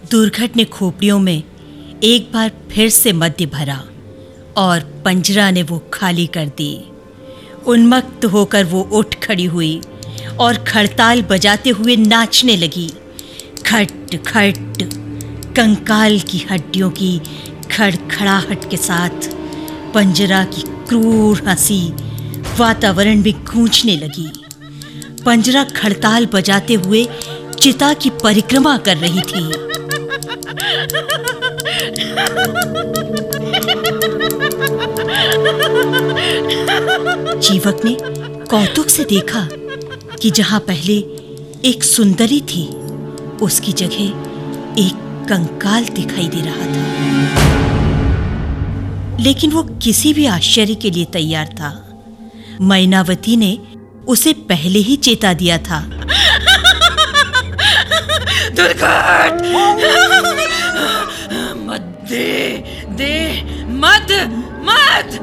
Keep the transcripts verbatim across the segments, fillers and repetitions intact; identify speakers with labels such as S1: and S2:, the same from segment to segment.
S1: दुर्घट ने खोपड़ियों में एक बार फिर से मद्य भरा और पंजरा ने वो खाली कर दी। उन्मत्त होकर वो उठ खड़ी हुई और खड़ताल बजाते हुए नाचने लगी। खट खट कंकाल की हड्डियों की खड़खड़ाहट के साथ पंजरा की क्रूर हंसी वातावरण में गूंजने लगी। पंजरा खड़ताल बजाते हुए चिता की परिक्रमा कर रही थी। जीवक ने कौतुक से देखा कि जहां पहले एक सुंदरी थी, उसकी जगह एक कंकाल दिखाई दे रहा था। लेकिन वो किसी भी आश्चर्य के लिए तैयार था। मैनावती ने उसे पहले ही चेता दिया था।
S2: दुर्घट! मत दे, दे, मत, मत!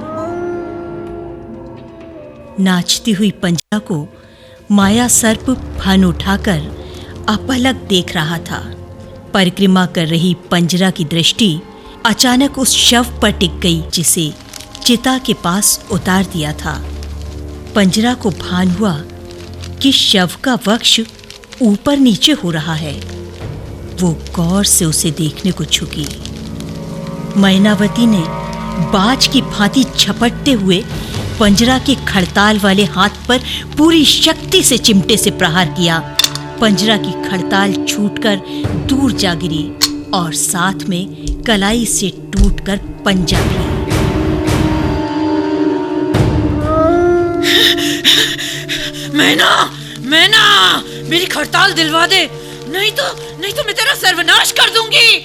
S1: नाचती हुई पंजरा को माया सर्प फन उठाकर अपलक देख रहा था। परिक्रमा कर रही पंजरा की दृष्टि अचानक उस शव पर टिक गई जिसे चिता के पास उतार दिया था। पंजरा को भान हुआ कि शव का वक्ष ऊपर नीचे हो रहा है। वो गौर से उसे देखने को झुकी। मैनावती ने बाज की भांति झपटते हुए पंजरा के खड़ताल वाले हाथ पर पूरी शक्ति से चिमटे से प्रहार किया। पंजरा की खड़ताल छूटकर दूर जा गिरी और साथ में कलाई से टूटकर पंजा भी।
S2: मैना, मैना, मेरी खड़ताल दिलवा दे, नहीं तो नहीं तो मैं तेरा सर्वनाश कर दूंगी।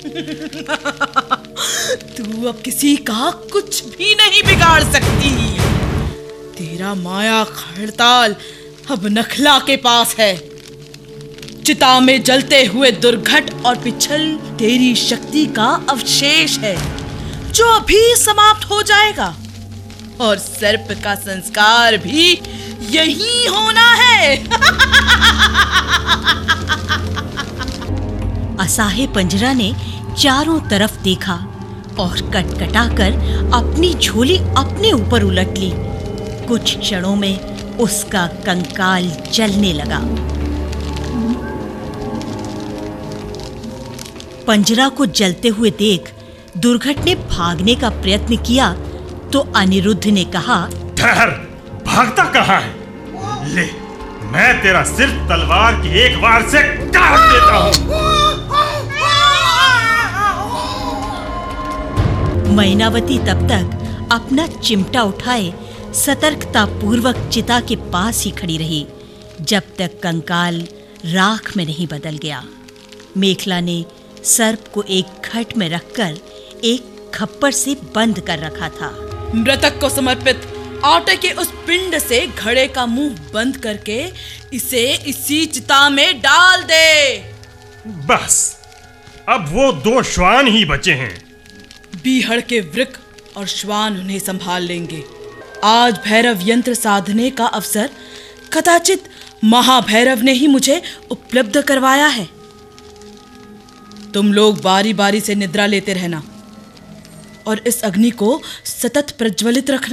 S3: तू अब किसी का कुछ भी नहीं बिगाड़ सकती। तेरा माया खड़ताल अब नखला के पास है। चिता में जलते हुए दुर्घट और पिछल तेरी शक्ति का अवशेष है जो अभी समाप्त हो जाएगा, और सर्प का संस्कार भी यही होना है।
S1: असहाय पंजरा ने चारों तरफ देखा और कटकटाकर अपनी झोली अपने ऊपर उलट ली। कुछ क्षणों में उसका कंकाल जलने लगा। पंजरा को जलते हुए देख दुर्घट ने भागने का प्रयत्न किया तो अनिरुद्ध ने कहा,
S4: ठहर, भागता कहाँ है? ले, मैं तेरा सिर तलवार की एक वार से काट देता हूँ।
S1: मैनावती तब तक अपना चिमटा उठाए सतर्कता पूर्वक चिता के पास ही खड़ी रही जब तक कंकाल राख में नहीं बदल गया। मेखला ने सर्प को एक घट में रखकर एक खप्पर से बंद कर रखा था।
S3: मृतक को समर्पित आटे के उस पिंड से घड़े का मुंह बंद करके इसे इसी चिता में डाल दे।
S4: बस, अब वो दो श्वान ही बचे हैं।
S3: बीहड़ के वृक और श्वान उन्हें संभाल लेंगे। आज भैरव यंत्र साधने का अवसर कदाचित महाभैरव ने ही मुझे उपलब्ध करवाया है। तुम लोग बारी बारी से निद्रा लेते रहना और इस अग्नि को सतत प्रज्वलित रखना।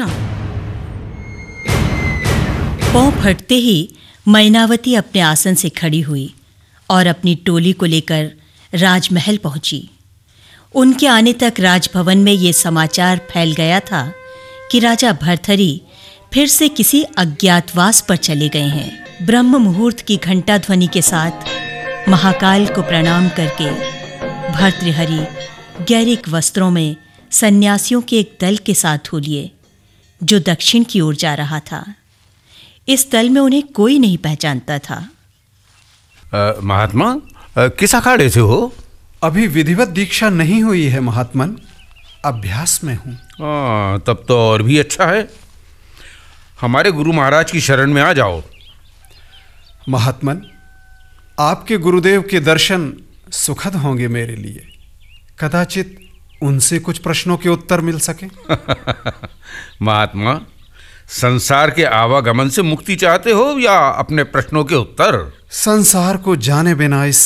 S1: पांव फटते ही मैनावती अपने आसन से खड़ी हुई और अपनी टोली को लेकर राजमहल पहुंची। उनके आने तक राजभवन में ये समाचार फैल गया था कि राजा भर्तहरि फिर से किसी अज्ञातवास पर चले गए हैं। ब्रह्म मुहूर्त की घंटा ध्वनि के साथ महाकाल को प्रणाम करके भर्तृहरि गैरिक वस्त्रों में सन्यासियों के एक दल के साथ हो लिए जो दक्षिण की ओर जा रहा था। इस दल में उन्हें कोई नहीं पहचानता था।
S5: आ, महात्मा, आ, किस अखाड़े से हो?
S6: अभी विधिवत दीक्षा नहीं हुई है महात्मन, अभ्यास में हूँ।
S5: हाँ, तब तो और भी अच्छा है। हमारे गुरु महाराज की शरण में आ जाओ।
S6: महात्मन, आपके गुरुदेव के दर्शन सुखद होंगे मेरे लिए। कदाचित उनसे कुछ प्रश्नों के उत्तर मिल सके।
S5: महात्मा, संसार के आवागमन से मुक्ति चाहते हो या अपने प्रश्नों के उत्तर?
S6: संसार को जाने बिना इस